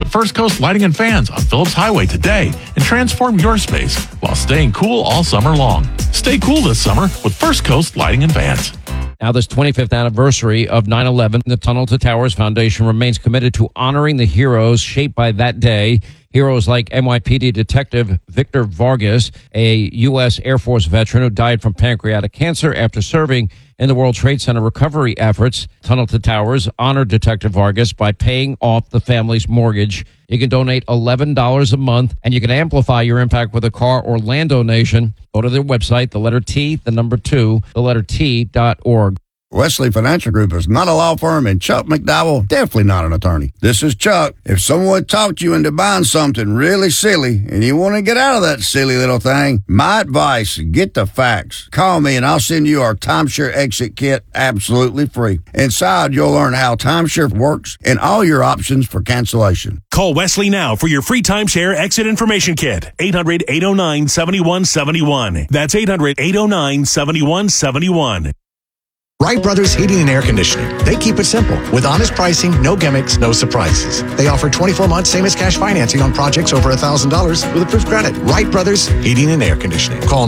First Coast Lighting and Fans on Phillips Highway today and transform your space while staying cool all summer long. Stay cool this summer with First Coast Lighting and Fans. Now, this 25th anniversary of 9/11, the Tunnel to Towers Foundation remains committed to honoring the heroes shaped by that day. Heroes like NYPD Detective Victor Vargas, a U.S. Air Force veteran who died from pancreatic cancer after serving in the World Trade Center recovery efforts. Tunnel to Towers honored Detective Vargas by paying off the family's mortgage. You can donate $11 a month, and you can amplify your impact with a car or land donation. Go to their website, the letter T, the number 2, the letter T.org. Wesley Financial Group is not a law firm, and Chuck McDowell definitely not an attorney. This is Chuck. If someone talked you into buying something really silly and you want to get out of that silly little thing, my advice, get the facts. Call me and I'll send you our timeshare exit kit absolutely free. Inside, you'll learn how timeshare works and all your options for cancellation. Call Wesley now for your free timeshare exit information kit. 800-809-7171. That's 800-809-7171. Wright Brothers Heating and Air Conditioning. They keep it simple with honest pricing, no gimmicks, no surprises. They offer 24-month same-as-cash financing on projects over $1,000 with approved credit. Wright Brothers Heating and Air Conditioning. Call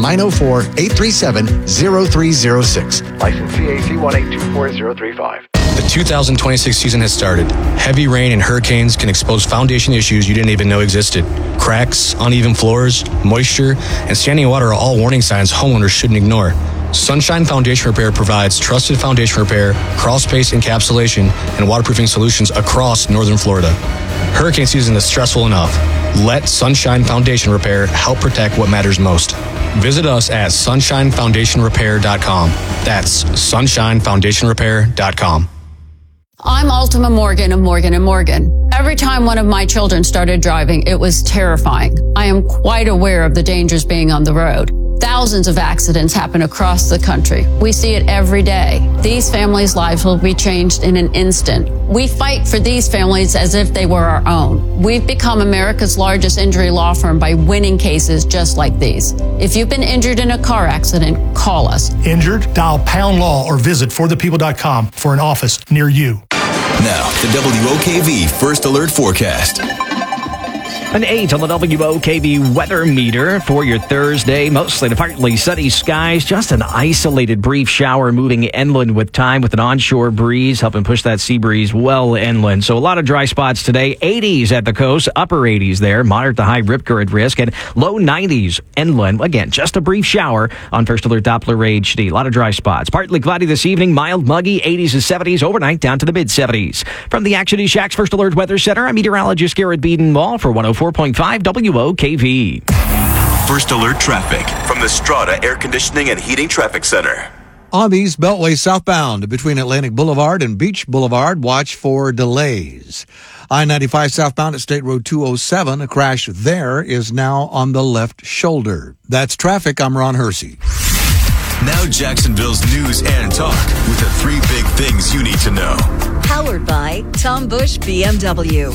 904-837-0306. License CAC 1824035. The 2026 season has started. Heavy rain and hurricanes can expose foundation issues you didn't even know existed. Cracks, uneven floors, moisture, and standing water are all warning signs homeowners shouldn't ignore. Sunshine Foundation Repair provides trusted foundation repair, crawl space encapsulation, and waterproofing solutions across northern Florida. Hurricane season is stressful enough. Let Sunshine Foundation Repair help protect what matters most. Visit us at sunshinefoundationrepair.com. That's sunshinefoundationrepair.com. I'm Ultima Morgan of Morgan & Morgan. Every time one of my children started driving, it was terrifying. I am quite aware of the dangers being on the road. Thousands of accidents happen across the country. We see it every day. These families' lives will be changed in an instant. We fight for these families as if they were our own. We've become America's largest injury law firm by winning cases just like these. If you've been injured in a car accident, call us. Injured? Dial pound law or visit forthepeople.com for an office near you. Now, the WOKV First Alert Forecast. An 8 on the WOKV weather meter for your Thursday. Mostly to partly sunny skies. Just an isolated brief shower moving inland with time with an onshore breeze helping push that sea breeze well inland. So a lot of dry spots today. 80s at the coast, upper 80s there. Moderate to high rip current risk and low 90s inland. Again, just a brief shower on First Alert Doppler HD. A lot of dry spots. Partly cloudy this evening. Mild, muggy. 80s and 70s. Overnight down to the mid 70s. From the Action East Shacks First Alert Weather Center, I'm meteorologist Garrett Beeden-Wall for 104.5 WOKV. First Alert Traffic from the Strata Air Conditioning and Heating Traffic Center. On the East Beltway southbound between Atlantic Boulevard and Beach Boulevard, watch for delays. I-95 southbound at State Road 207, a crash there is now on the left shoulder. That's traffic. I'm Ron Hersey. Now Jacksonville's news and talk with the 3 big things you need to know. Powered by Tom Bush BMW.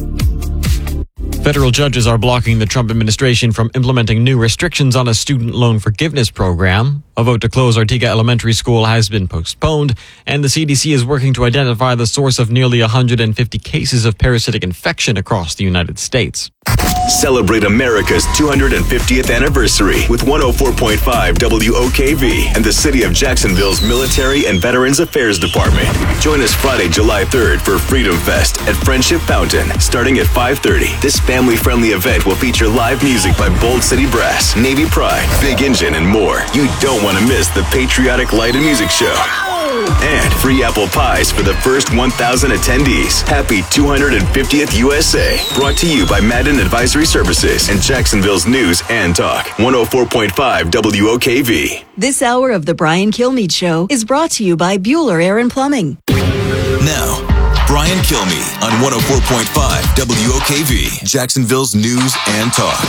Federal judges are blocking the Trump administration from implementing new restrictions on a student loan forgiveness program. A vote to close Ortega Elementary School has been postponed, and the CDC is working to identify the source of nearly 150 cases of parasitic infection across the United States. Celebrate America's 250th anniversary with 104.5 WOKV and the City of Jacksonville's Military and Veterans Affairs Department. Join us Friday, July 3rd for Freedom Fest at Friendship Fountain, starting at 5:30. This family-friendly event will feature live music by Bold City Brass, Navy Pride, Big Engine, and more. You don't want to miss the patriotic light and music show. And free apple pies for the first 1,000 attendees. Happy 250th USA. Brought to you by Madden Advisory Services and Jacksonville's News and Talk. 104.5 WOKV. This hour of the Brian Kilmeade Show is brought to you by Bueller Air & Plumbing. Now, Brian Kilmeade on 104.5 WOKV. Jacksonville's News and Talk.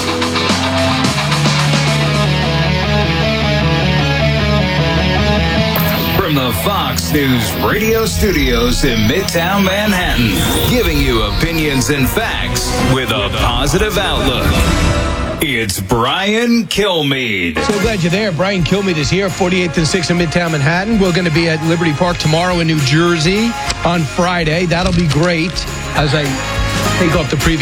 From the Fox News radio studios in Midtown Manhattan, giving you opinions and facts with a positive outlook. It's Brian Kilmeade. So glad you're there. Brian Kilmeade is here, 48th and 6th in Midtown Manhattan. We're going to be at Liberty Park tomorrow in New Jersey on Friday. That'll be great as I take off the previous